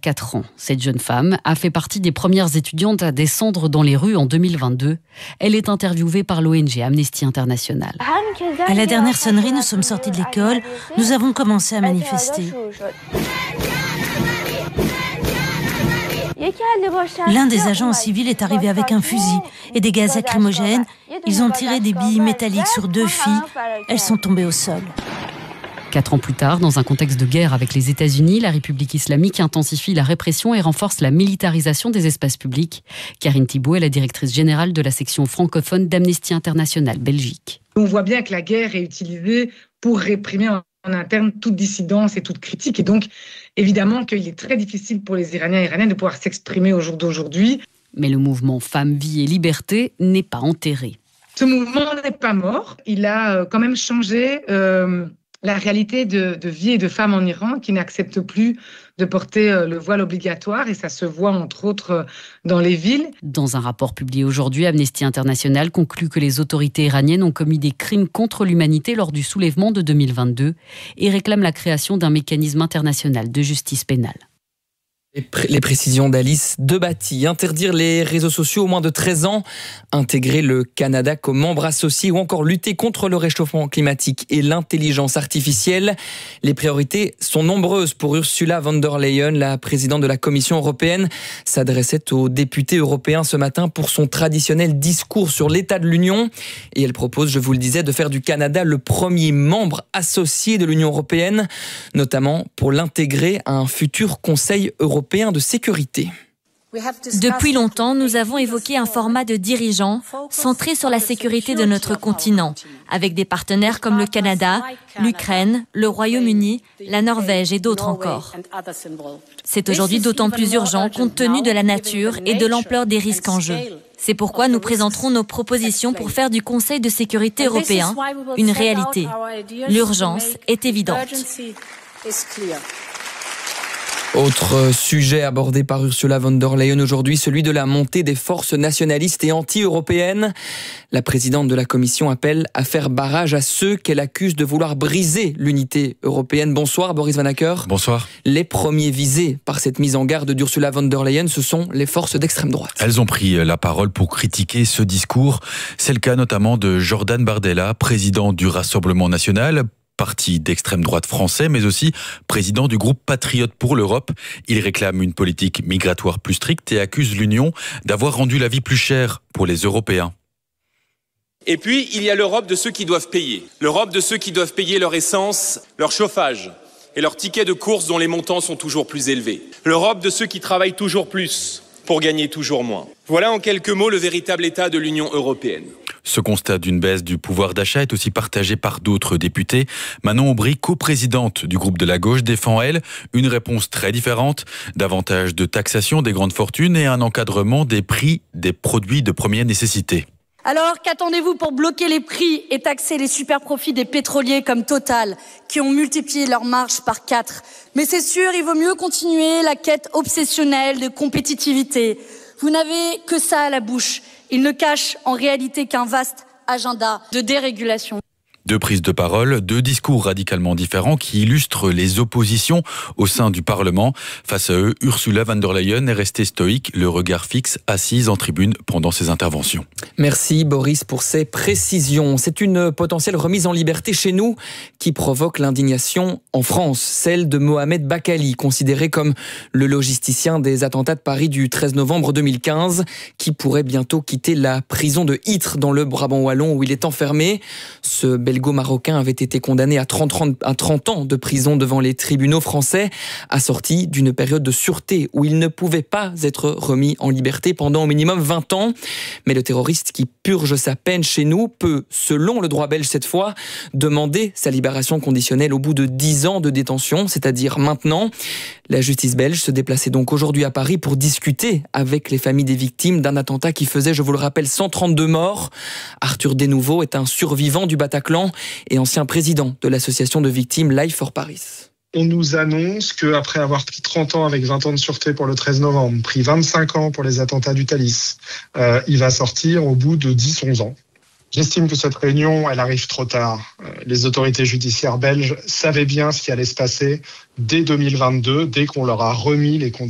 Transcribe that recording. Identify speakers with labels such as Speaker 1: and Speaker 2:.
Speaker 1: 4 ans. Cette jeune femme a fait partie des premières étudiantes à descendre dans les rues en 2022. Elle est interviewée par l'ONG Amnesty International.
Speaker 2: À la dernière sonnerie, nous sommes sortis de l'école. Nous avons commencé à manifester. L'un des agents civils est arrivé avec un fusil et des gaz lacrymogènes. Ils ont tiré des billes métalliques sur 2 filles. Elles sont tombées au sol.
Speaker 1: 4 ans plus tard, dans un contexte de guerre avec les États-Unis, la République islamique intensifie la répression et renforce la militarisation des espaces publics. Karine Thibault est la directrice générale de la section francophone d'Amnesty International Belgique.
Speaker 3: On voit bien que la guerre est utilisée pour réprimer en interne toute dissidence et toute critique. Et donc, évidemment qu'il est très difficile pour les Iraniens et Iraniennes de pouvoir s'exprimer au jour d'aujourd'hui.
Speaker 1: Mais le mouvement Femmes, Vie et Liberté n'est pas enterré.
Speaker 3: Ce mouvement n'est pas mort. Il a quand même changé la réalité de vie et de femmes en Iran qui n'acceptent plus de porter le voile obligatoire et ça se voit entre autres dans les villes.
Speaker 1: Dans un rapport publié aujourd'hui, Amnesty International conclut que les autorités iraniennes ont commis des crimes contre l'humanité lors du soulèvement de 2022 et réclame la création d'un mécanisme international de justice pénale.
Speaker 4: Les précisions d'Alice Debatty. Interdire les réseaux sociaux aux moins de 13 ans, intégrer le Canada comme membre associé ou encore lutter contre le réchauffement climatique et l'intelligence artificielle. Les priorités sont nombreuses pour Ursula von der Leyen. La présidente de la Commission européenne s'adressait aux députés européens ce matin pour son traditionnel discours sur l'état de l'Union. Et elle propose, je vous le disais, de faire du Canada le premier membre associé de l'Union européenne, notamment pour l'intégrer à un futur Conseil européen de sécurité.
Speaker 5: Depuis longtemps, nous avons évoqué un format de dirigeants centré sur la sécurité de notre continent, avec des partenaires comme le Canada, l'Ukraine, le Royaume-Uni, la Norvège et d'autres encore. C'est aujourd'hui d'autant plus urgent compte tenu de la nature et de l'ampleur des risques en jeu. C'est pourquoi nous présenterons nos propositions pour faire du Conseil de sécurité européen une réalité. L'urgence est évidente.
Speaker 4: Autre sujet abordé par Ursula von der Leyen aujourd'hui, celui de la montée des forces nationalistes et anti-européennes. La présidente de la Commission appelle à faire barrage à ceux qu'elle accuse de vouloir briser l'unité européenne. Bonsoir Boris Van Acker.
Speaker 6: Bonsoir.
Speaker 4: Les premiers visés par cette mise en garde d'Ursula von der Leyen, ce sont les forces d'extrême droite.
Speaker 6: Elles ont pris la parole pour critiquer ce discours. C'est le cas notamment de Jordan Bardella, président du Rassemblement national, parti d'extrême droite français, mais aussi président du groupe Patriotes pour l'Europe. Il réclame une politique migratoire plus stricte et accuse l'Union d'avoir rendu la vie plus chère pour les Européens.
Speaker 7: Et puis, il y a l'Europe de ceux qui doivent payer. L'Europe de ceux qui doivent payer leur essence, leur chauffage et leurs tickets de course dont les montants sont toujours plus élevés. L'Europe de ceux qui travaillent toujours plus pour gagner toujours moins. Voilà en quelques mots le véritable état de l'Union européenne.
Speaker 6: Ce constat d'une baisse du pouvoir d'achat est aussi partagé par d'autres députés. Manon Aubry, coprésidente du groupe de la gauche, défend, elle, une réponse très différente. Davantage de taxation des grandes fortunes et un encadrement des prix des produits de première nécessité.
Speaker 8: Alors, qu'attendez-vous pour bloquer les prix et taxer les super-profits des pétroliers comme Total, qui ont multiplié leurs marges par 4 ? Mais c'est sûr, il vaut mieux continuer la quête obsessionnelle de compétitivité. Vous n'avez que ça à la bouche. Il ne cache en réalité qu'un vaste agenda de dérégulation.
Speaker 6: 2 prises de parole, 2 discours radicalement différents qui illustrent les oppositions au sein du Parlement. Face à eux, Ursula von der Leyen est restée stoïque, le regard fixe, assise en tribune pendant ses interventions.
Speaker 4: Merci Boris pour ces précisions. C'est une potentielle remise en liberté chez nous qui provoque l'indignation en France, celle de Mohamed Bakali, considéré comme le logisticien des attentats de Paris du 13 novembre 2015, qui pourrait bientôt quitter la prison de Ytre dans le Brabant wallon où il est enfermé. Ce belgo-marocain avait été condamné à 30 ans de prison devant les tribunaux français, assorti d'une période de sûreté où il ne pouvait pas être remis en liberté pendant au minimum 20 ans. Mais le terroriste qui purge sa peine chez nous peut, selon le droit belge cette fois, demander sa libération conditionnelle au bout de 10 ans de détention, c'est-à-dire maintenant. La justice belge se déplaçait donc aujourd'hui à Paris pour discuter avec les familles des victimes d'un attentat qui faisait, je vous le rappelle, 132 morts. Arthur Desnouveau est un survivant du Bataclan et ancien président de l'association de victimes Life for Paris.
Speaker 9: On nous annonce qu'après avoir pris 30 ans avec 20 ans de sûreté pour le 13 novembre, pris 25 ans pour les attentats du Thalys, il va sortir au bout de 10-11 ans. J'estime que cette réunion, elle arrive trop tard. Les autorités judiciaires belges savaient bien ce qui allait se passer dès 2022, dès qu'on leur a remis les conditions